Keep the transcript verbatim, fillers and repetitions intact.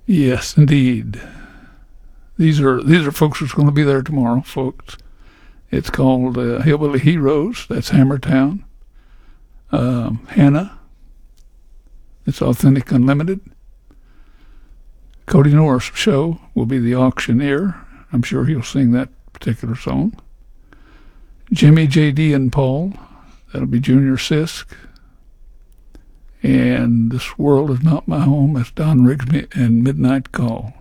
Yes, indeed. These are these are folks who's going to be there tomorrow, folks. It's called uh, Hillbilly Heroes. That's Hammertown. Um, Hannah. It's Authentic Unlimited. Cody Norris Show will be the auctioneer. I'm sure he'll sing that particular song. Jimmy, J D, and Paul. That'll be Junior Sisk. And This World Is Not My Home. That's Don Rigsby and Midnight Call.